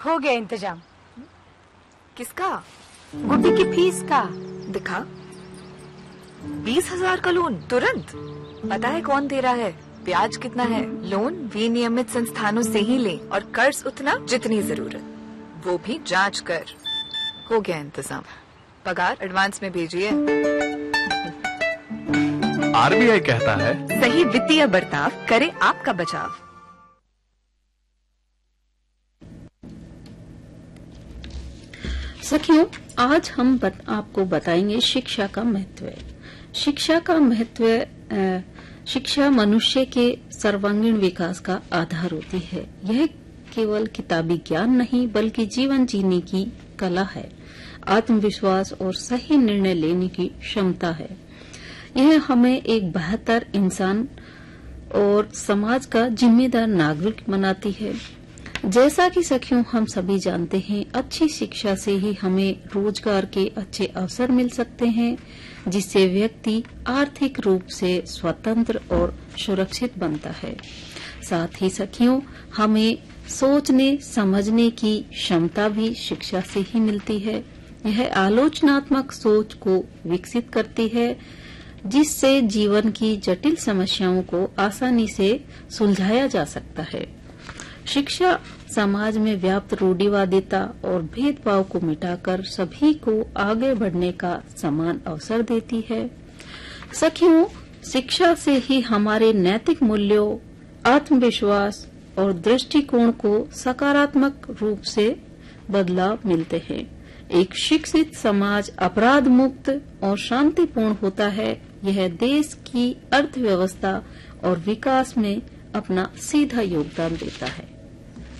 हो गया इंतजाम। किसका? गुड्डी की फीस का। दिखा। 20,000 का लोन तुरंत। पता है कौन दे रहा है, ब्याज कितना है? लोन विनियमित संस्थानों से ही ले और कर्ज उतना जितनी जरूरत, वो भी जांच कर। हो गया इंतजाम। पगार एडवांस में भेजिए। आरबीआई कहता है, सही वित्तीय बर्ताव करे आपका बचाव। सखियों, आज हम आपको बताएंगे शिक्षा का महत्व। शिक्षा का महत्व, शिक्षा मनुष्य के सर्वांगीण विकास का आधार होती है। यह केवल किताबी ज्ञान नहीं बल्कि जीवन जीने की कला है, आत्मविश्वास और सही निर्णय लेने की क्षमता है। यह हमें एक बेहतर इंसान और समाज का जिम्मेदार नागरिक बनाती है। जैसा कि सखियों हम सभी जानते हैं, अच्छी शिक्षा से ही हमें रोजगार के अच्छे अवसर मिल सकते हैं, जिससे व्यक्ति आर्थिक रूप से स्वतंत्र और सुरक्षित बनता है। साथ ही सखियों, हमें सोचने समझने की क्षमता भी शिक्षा से ही मिलती है। यह आलोचनात्मक सोच को विकसित करती है, जिससे जीवन की जटिल समस्याओं को आसानी से सुलझाया जा सकता है। शिक्षा समाज में व्याप्त रूढ़िवादिता और भेदभाव को मिटाकर सभी को आगे बढ़ने का समान अवसर देती है। सखियों, शिक्षा से ही हमारे नैतिक मूल्यों, आत्मविश्वास और दृष्टिकोण को सकारात्मक रूप से बदलाव मिलते हैं। एक शिक्षित समाज अपराध मुक्त और शांतिपूर्ण होता है। यह देश की अर्थव्यवस्था और विकास में अपना सीधा योगदान देता है।